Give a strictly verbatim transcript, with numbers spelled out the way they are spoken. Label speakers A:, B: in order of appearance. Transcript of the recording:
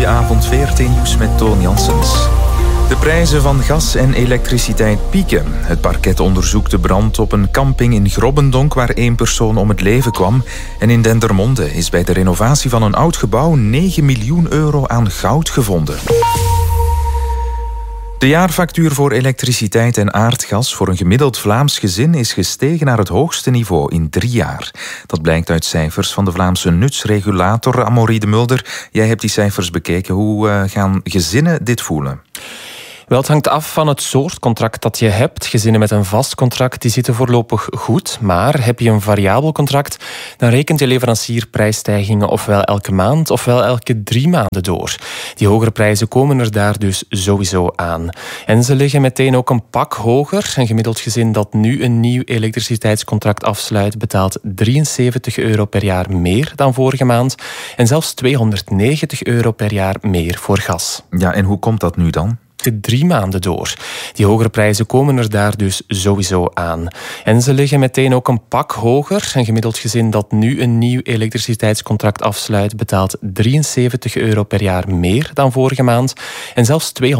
A: Goedenavond, V R T Nieuws met Toon Janssens. De prijzen van gas en elektriciteit pieken. Het parket onderzoekt de brand op een camping in Grobbendonk waar één persoon om het leven kwam. En in Dendermonde is bij de renovatie van een oud gebouw negen miljoen euro aan goud gevonden. De jaarfactuur voor elektriciteit en aardgas voor een gemiddeld Vlaams gezin is gestegen naar het hoogste niveau in drie jaar. Dat blijkt uit cijfers van de Vlaamse nutsregulator Amaury de Mulder. Jij hebt die cijfers bekeken. Hoe uh, gaan gezinnen dit voelen?
B: Wel, het hangt af van het soort contract dat je hebt. Gezinnen met een vast contract die zitten voorlopig goed. Maar heb je een variabel contract, dan rekent je leverancier prijsstijgingen ofwel elke maand ofwel elke drie maanden door. Die hogere prijzen komen er daar dus sowieso aan. En ze liggen meteen ook een pak hoger. Een gemiddeld gezin dat nu een nieuw elektriciteitscontract afsluit betaalt drieënzeventig euro per jaar meer dan vorige maand. En zelfs tweehonderdnegentig euro per jaar meer voor gas.
A: Ja, en hoe komt dat nu dan?
B: Drie maanden door. Die hogere prijzen komen er daar dus sowieso aan. En ze liggen meteen ook een pak hoger. Een gemiddeld gezin dat nu een nieuw elektriciteitscontract afsluit betaalt drieënzeventig euro per jaar meer dan vorige maand. En zelfs tweehonderd